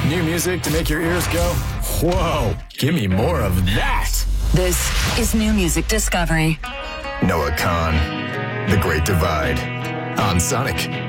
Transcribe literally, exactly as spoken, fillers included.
New music to make your ears go, whoa, give me more of that. This is New Music Discovery. Noah Kahan, The Great Divide, on Sonic.